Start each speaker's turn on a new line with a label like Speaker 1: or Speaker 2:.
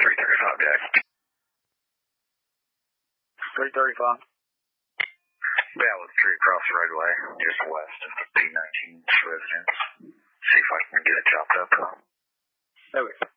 Speaker 1: 335, Jack.
Speaker 2: 335.
Speaker 1: Ballard Street across the roadway, just west of the P19 residence. See if I can get it chopped up.
Speaker 2: Okay.